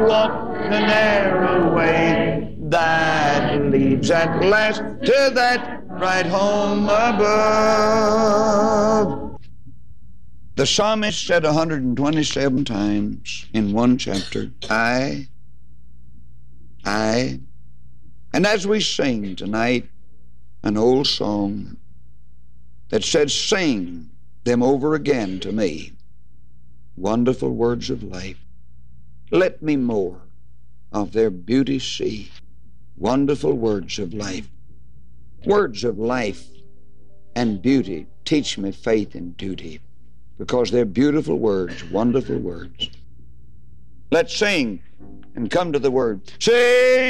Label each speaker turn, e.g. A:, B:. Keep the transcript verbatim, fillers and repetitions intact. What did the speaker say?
A: walk the narrow way that leads at last to that bright home above. The psalmist said one hundred twenty-seven times in one chapter, I, I. And as we sing tonight an old song that said, sing them over again to me, wonderful words of life. Let me more of their beauty see, wonderful words of life. Words of life and beauty teach me faith and duty, because they're beautiful words, wonderful words. Let's sing and come to the word. Sing!